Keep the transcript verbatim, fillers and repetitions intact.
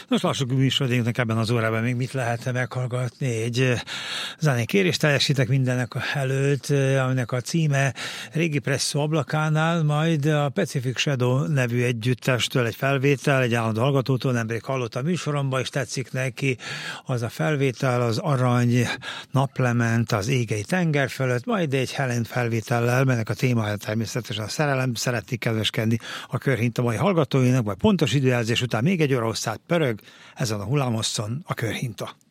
Nos, lássuk műsorunknak ebben az órában még mit lehet meghallgatni. Egy zenékérést teljesítek mindennek előtt, aminek a címe Régi Presszó ablakánál, majd a Pacific Shadow nevű együttestől egy felvétel, egy állandó hallgatótól, nemrég hallott a műsoromba, és tetszik neki az a felvétel, az arany naplement az égei tenger fölött, majd egy Helen felvétellel, melynek a témája természetesen a szerelem, szeretnék kedveskedni a Körhinta mai hallgatóinak, vagy pontos időjelzés után még egy óra hosszát pörög ezen a hullámosszon a Körhinta.